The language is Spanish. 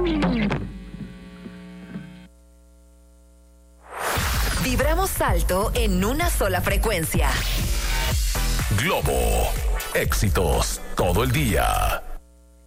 Vibramos alto en una sola frecuencia. Globo. Éxitos todo el día.